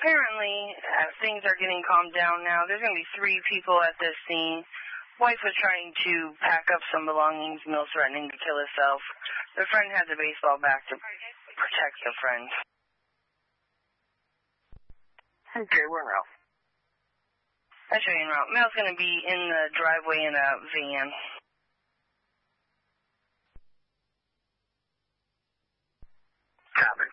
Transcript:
apparently, things are getting calmed down now. There's going to be 3 people at this scene. Wife was trying to pack up some belongings, Mills threatening to kill herself. The friend has a baseball bat to protect the friend. Okay, we're in route. I'll show you en route. Mel's going to be in the driveway in a van. Copy.